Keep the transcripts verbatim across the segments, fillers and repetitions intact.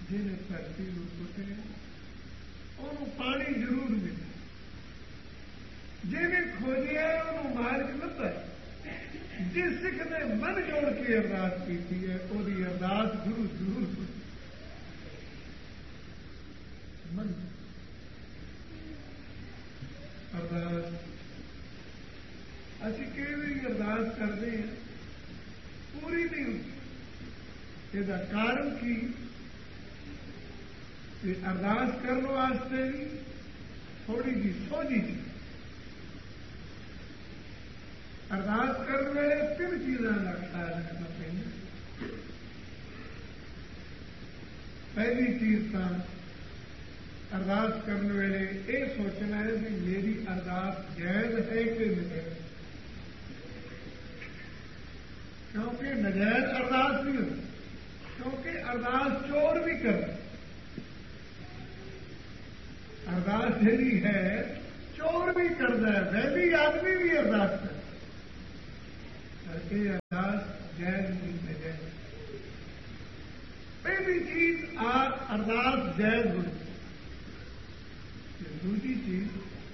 ਜਿਹਨੇ ਧਰਤੀ ਨੂੰ ਪੁੱਟਿਆ ਉਹਨੂੰ ਪਾਣੀ ਜ਼ਰੂਰ ਮਿਲਿਆ, ਜਿਹਨੇ ਖੋਜਿਆ ਉਹਨੂੰ ਮਾਰਗ ਲੱਭਾ। ਜਿਸ ਸਿੱਖ ਨੇ ਮਨ ਜੋੜ ਕੇ ਅਰਦਾਸ ਕੀਤੀ ਹੈ ਉਹਦੀ ਅਰਦਾਸ ਗੁਰੂ ਜ਼ਰੂਰ ਸੁਣੇ। ਮਨ ਅਰਦਾਸ ਅਸੀਂ ਕਈ ਵਾਰੀ ਅਰਦਾਸ ਕਰਦੇ ਹਾਂ, ਪੂਰੀ ਨਹੀਂ ਹੁੰਦੀ। ਇਹਦਾ ਕਾਰਨ ਕੀ? ਕਿ ਅਰਦਾਸ ਕਰਨ ਵਾਸਤੇ ਵੀ ਥੋੜੀ ਜਿਹੀ ਸੋਝੀ ਸੀ। ਅਰਦਾਸ ਕਰਨ ਵੇਲੇ ਤਿੰਨ ਚੀਜ਼ਾਂ ਦਾ ਖਿਆਲ ਰੱਖਣਾ ਪੈਂਦਾ। ਪਹਿਲੀ ਚੀਜ਼ ਤਾਂ ਅਰਦਾਸ ਕਰਨ ਵੇਲੇ ਇਹ ਸੋਚਣਾ ਹੈ ਵੀ ਮੇਰੀ ਅਰਦਾਸ ਜਾਇਜ਼ ਹੈ ਕਿ ਨਜਾਇਜ਼। ਕਿਉਂਕਿ ਨਜਾਇਜ਼ ਅਰਦਾਸ ਨਹੀਂ ਹੁੰਦੀ, ਕਿਉਂਕਿ ਅਰਦਾਸ ਚੋਰ ਵੀ ਕਰਦਾ। ਅਰਦਾਸ ਜਿਹੜੀ ਹੈ ਚੋਰ ਵੀ ਕਰਦਾ ਹੈ, ਵੈਲੀ ਆਦਮੀ ਵੀ ਅਰਦਾਸ ਕਰਦਾ। ਇਹ ਅਰਦਾਸ ਜਾਇਜ਼ ਨਹੀਂ ਨਜਾਇਜ਼। ਪਹਿਲੀ ਚੀਜ਼ ਆ ਅਰਦਾਸ ਜਾਇਜ਼ ਹੋਣੀ। ਦੂਜੀ ਚੀਜ਼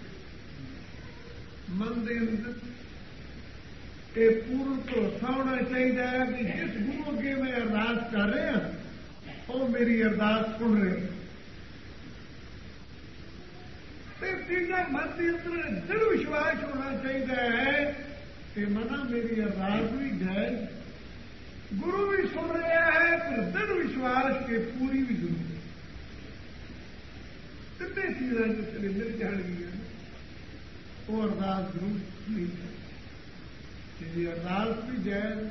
ਮਨ ਦੇ ਅੰਦਰ ਇਹ ਪੂਰਨ ਭਰੋਸਾ ਹੋਣਾ ਚਾਹੀਦਾ ਹੈ ਕਿ ਜਿਸ ਗੁਰੂ ਅੱਗੇ ਮੈਂ ਅਰਦਾਸ ਕਰ ਰਿਹਾ ਉਹ ਮੇਰੀ ਅਰਦਾਸ ਸੁਣ ਰਿਹਾ। ਤੇ ਤੀਜਾ ਮਨ ਦੇ ਅੰਦਰ ਦ੍ਰਿੜ ਵਿਸ਼ਵਾਸ ਹੋਣਾ ਚਾਹੀਦਾ ਹੈ ਕਿ ਮਨਾ ਮੇਰੀ ਅਰਦਾਸ ਵੀ ਜਾਇਜ਼, ਗੁਰੂ ਵੀ ਸੁਣ ਰਿਹਾ ਹੈ, ਪਰ ਦ੍ਰਿੜ ਵਿਸ਼ਵਾਸ ਕੇ ਪੂਰੀ ਵੀ ਜ਼ਰੂਰ। ਤਿੰਨੇ ਚੀਜ਼ਾਂ ਜਿਸ ਵੇਲੇ ਮਿਲ ਜਾਣਗੀਆਂ ਉਹ ਅਰਦਾਸ ਜ਼ਰੂਰ ਨਹੀਂ ਹੈ। ਜੇ ਅਰਦਾਸ ਵੀ ਜਾਇਜ਼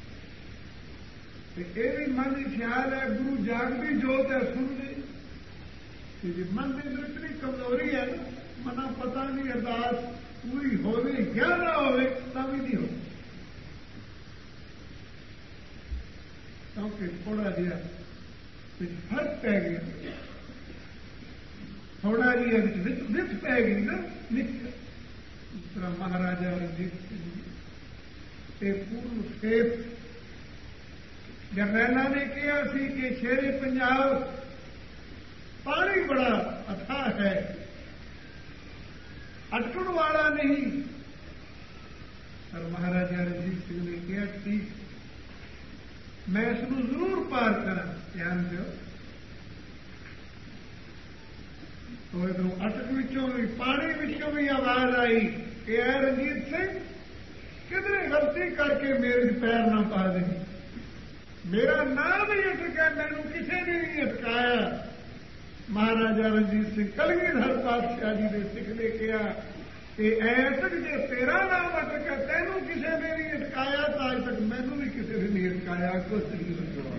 ਤੇ ਇਹ ਵੀ ਮਨ ਵਿੱਚ ਖਿਆਲ ਹੈ ਗੁਰੂ ਜਾਗਦੀ ਜੋਤ ਹੈ ਸੁਣਦੇ। ਤੇ ਜੇ ਮਨ ਦੇ ਅੰਦਰ ਇਤਨੀ ਕਮਜ਼ੋਰੀ ਹੈ ਨਾ, ਮਨਾ ਪਤਾ ਨਹੀਂ ਅਰਦਾਸ ਪੂਰੀ ਹੋਵੇ ਜਾਂ ਨਾ ਹੋਵੇ ਤਾਂ ਵੀ ਨਹੀਂ ਹੋਵੇ। ਕਿਉਂਕਿ ਥੋੜਾ ਜਿਹਾ ਵਿੱਚ ਫਰਕ ਪੈ ਗਿਆ, ਥੋੜਾ ਜਿਹਾ ਵਿੱਚ ਵਿੱਚ ਪੈ ਗਈ ਨਾ ਨਿੱਕ। ਜਿਸ ਤਰ੍ਹਾਂ ਮਹਾਰਾਜਾ ਰਣਜੀਤ ਸਿੰਘ ਤੇ ਪੂਰਨ ਸੇਤ ਜਰਨੈਲਾਂ ਨੇ ਕਿਹਾ ਸੀ ਕਿ ਸ਼ੇਰੇ ਪੰਜਾਬ ਪਾਣੀ ਬੜਾ ਅਥਾਹ ਹੈ, ਅਟਕਣ ਵਾਲਾ ਨਹੀਂ। ਪਰ ਮਹਾਰਾਜਾ ਰਣਜੀਤ ਸਿੰਘ ਨੇ ਕਿਹਾ ਠੀਕ, ਮੈਂ ਇਸ ਨੂੰ ਜ਼ਰੂਰ ਪਾਰ ਕਰਾਂ। ਧਿਆਨ ਦਿਓ, ਉਹ ਇਧਰੋਂ ਅਟਕ ਵਿੱਚੋਂ ਵੀ ਪਾਣੀ ਵਿੱਚੋਂ ਵੀ ਆਵਾਜ਼ ਆਈ ਕਿ ਐ ਰਣਜੀਤ ਸਿੰਘ ਕਿਧਰੇ ਗਲਤੀ ਕਰਕੇ ਮੇਰੇ ਪੈਰ ਨਾ ਪਾ ਦੇ। ਮੇਰਾ ਨਾਮ ਹੀ ਅਟਕਿਆ, ਮੈਨੂੰ ਕਿਸੇ ਨੇ ਨਹੀਂ ਅਟਕਾਇਆ। ਮਹਾਰਾਜਾ ਰਣਜੀਤ ਸਿੰਘ ਕਲਗੀਧਰ ਪਾਤਸ਼ਾਹ ਜੀ ਦੇ ਸਿੱਖ ਨੇ ਕਿਹਾ ਕਿ ਐਤਕ ਜੇ ਤੇਰਾ ਨਾਮ ਅਟਕਿਆ, ਤੈਨੂੰ ਕਿਸੇ ਨੇ ਨਹੀਂ ਅਟਕਾਇਆ ਤਾਂ ਅੱਜ ਤੱਕ ਮੈਨੂੰ ਵੀ ਕਿਸੇ ਨੇ ਨਹੀਂ ਅਟਕਾਇਆ। ਕੁਛ ਨਹੀਂ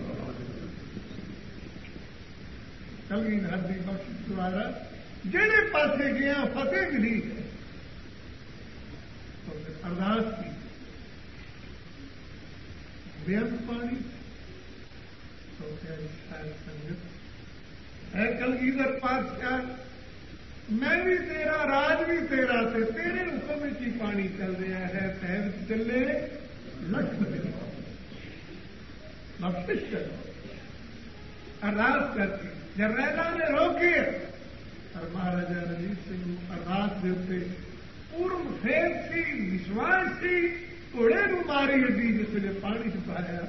ਕਲਗੀਧਰ ਦੀ ਬਖਸ਼ਿਸ਼ ਦੁਆਰਾ ਜਿਹੜੇ ਪਾਸੇ ਗਿਆ ਫਤਿਹ ਮਿਲੀ ਹੈ। ਅਰਦਾਸ ਕੀ ਬੇਅੰਤ ਪਾਣੀ तो प्यारी सारी संगत है कलगीधर पातशाह, मैं भी तेरा, राज भी तेरा, ते तेरे हुक्म में ही पानी चल रहा है। तहत चले लख बख्शिश करो। अरदास करके जरनैला ने रोके और महाराजा रणजीत सिंह अरदास के उत्ते पूर्ण फेर सी, विश्वास सी, घोड़े नूं मारी अड्डी जिसने पानी च पाया।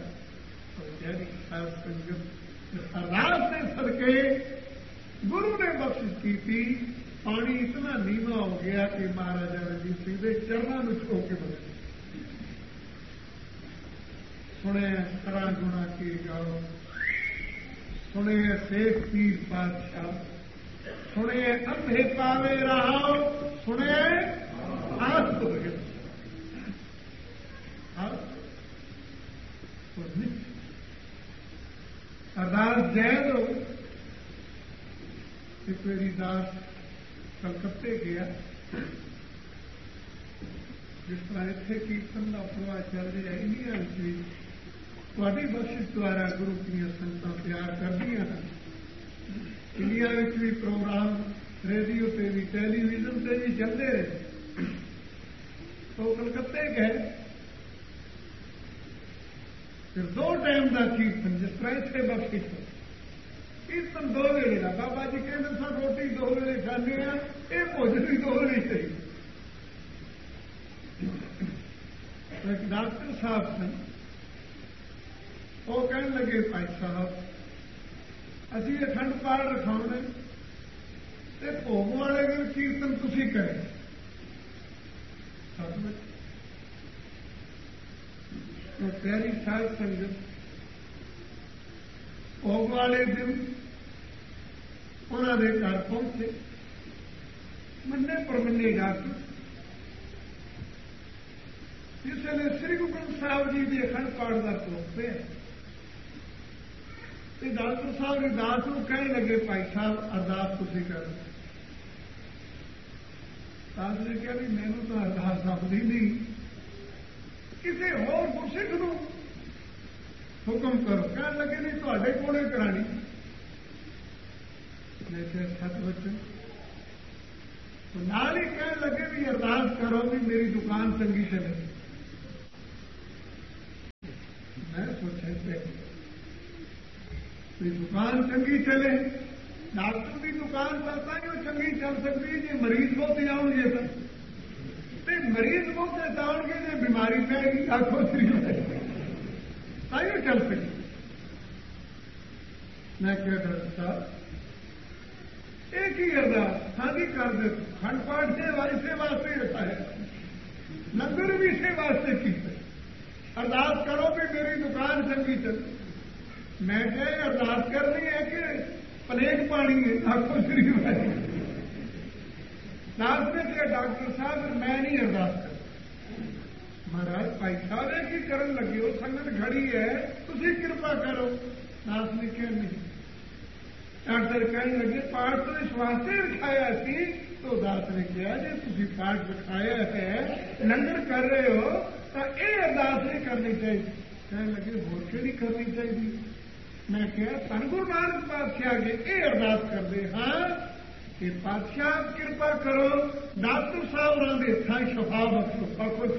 अरदास ने सदके गुरु ने बख्शिश की थी। पानी इतना नीवा हो गया कि महाराजा रणजीत सिंह के चरणों में छो के बदल। सुने करा गुणा के गाओ, सुने शेख पीर बादशाह, सुने अंधे पावे रहाओ, सुने आस तो अरदास जायज हो। एक मेरी दास कलकत्ते गया, जिस तरह इतने कीर्तन का प्रवाह चल रहा है, इंडिया भी थोड़ी बख्शिश द्वारा गुरु की संगतां प्यार करदियां हैं। इंडिया भी प्रोग्राम रेडियो से भी टेलीविजन से भी चलते रहे। तो कलकत्ते गए, फिर दो टाइम का कीर्तन जिस तरह इतने बख्शिश हो। कीर्तन दो वेले का बाबा जी कहते सर रोटी दो वेले खाने ये भोजन भी दो वेले चाहिए। तो एक डॉक्टर साहब सन वो कहने लगे भाई साहब असी अखंड पाठ रखाने ते भोग वाले दिन कीर्तन तुसी करें। तो प्यारी साध संगत भोग वाले दिन उन्होंने घर पहुंचे मन्ने परमन्ने जाके जिसने श्री गुरु ग्रंथ साहब जी के अखंड पाठ का भोग पे डॉक्टर साहब अरदास को कहने लगे भाई साहब अरदास तुसी करो। दास ने कहा भी मैनू तो अरदास आती नहीं किसी होर गुरसिख नूं हुक्म करो। कह लगे नहीं थोड़े कोले करानी। मैं क्या सच बच्चों तो नाल ही कह लगे भी अरदास करो भी मेरी दुकान चंगी चले। मैं सोचा मेरी दुकान चंगी चले डॉक्टर की दुकान चलता ही वो चंगी चल सकती है जो मरीज बहुते आउणगे तो मरीज बहुते आउणगे जो बीमारी पैगी आखो श्री ताइयों चल सके। मैं क्या डॉक्टर साहब एक ही अरदास शादी कर दे खंड पाठ से इसे वास्ते रखाया लंगर भी इसे वास्ते की अरदास करो भी मेरी दुकान चंगी चले। मैं क्या अरदास करनी है कि प्लेग पानी है आखो श्री दास ने कहा डॉक्टर साहब मैं नहीं अरदास कर महाराज भाई साहब एक ही करन लगे हो संगत खड़ी है तुसी कृपा करो। दास ने कहा नहीं। डॉक्टर कहने लगे पाठ तो इस वास्ते रखाया सी तो दास ने कहा जी तुसी पाठ रखाया है लंगर कर रहे हो तो यह अरदास नहीं करनी चाहिए। कहने लगे होर केड़ी करनी चाहिए। मैं क्या धन गुरु नानक पातशाह के ये अरदास कर दे हाँ कि पातशाह कृपा करो डॉक्टर साहब उन्होंने थां शफा बख्शो आखो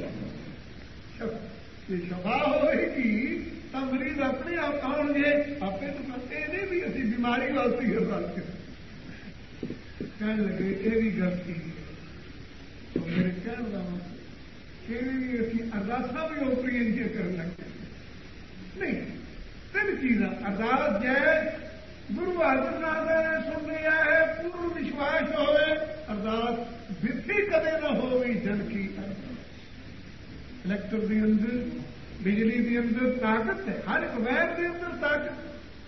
शफा होगी तो मरीज अपने आप आउणगे आपे तो कहते नहीं भी असी बीमारी वास्ते अरदास कर। कहने लगे ये भी गलती है तो मेरे कहने का कि असी अरदासा भी ओपरी इंजे कर लगे नहीं। तीन चीजा अरदास जय गुरु हाजिर नाथ ने सुन लिया है पूर्ण विश्वास होवे अरदास बिथी कदे न होवी जन की। इलैक्टर के अंदर बिजली के अंदर ताकत है हर एक वैर के अंदर ताकत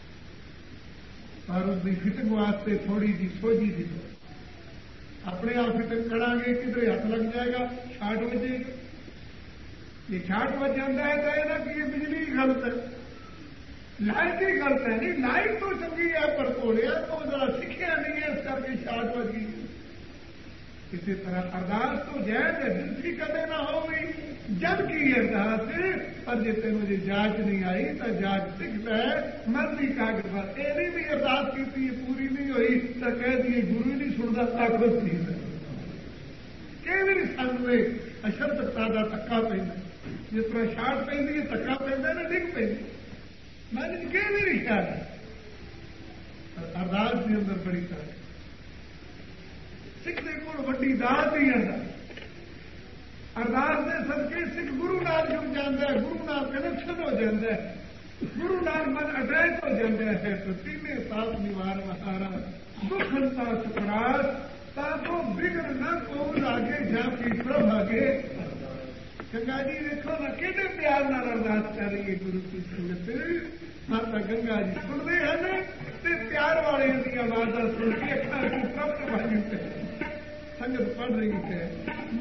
पर उसकी फिटिंग वास्ते थोड़ी जी सोझी दी अपने आप फिटिंग करांगे किधर हथ लग जाएगा छाट बजेगा। ये छाट बज जाता है तो ना कि ये बिजली गलत है लाइट ही गलत है नहीं लाइट तो चंगी है पर घोड़िया तो जरा सीखिया नहीं है इस करके छाट बज गई। इसी तरह अरदास तो जैद है दिलसी कदे ना हो गई जब की अरदास पर जे तेन जो जांच नहीं आई तो जांच सिखता है मर्जी कागज पर एनी भी अरदास की पूरी नहीं हुई तो कह दिए गुरु नहीं सुनता ताकत नहीं है कई बार सानू अशरदता का धक्का पैंदा जिस तरह छाट पैंदी है धक्का पैंदा ना डिग पैंदी मैंने कई बार ख्याल है अरदास के अंदर बड़ी तरह सिख के कोल वड्डी दात ही अरदास अरदास के सदके सिख गुरु नाल जुड़ जाता है गुरु नाल कनेक्शन हो जाता है गुरु नाल मन अटैच हो जाता है तो तीने साथ निवार वहारा दुखनता सुखरास ताको बिगड़ न को लागे जाके प्रभ आगे। गंगा जी देखो ना कितने प्यार नाल अरदास कर रही है गुरु की संगत माता गंगा जी सुनते हैं ते प्यार वाले की आवाज़ सुन के अखा की प्राप्त भाई संगत पढ़ रही है।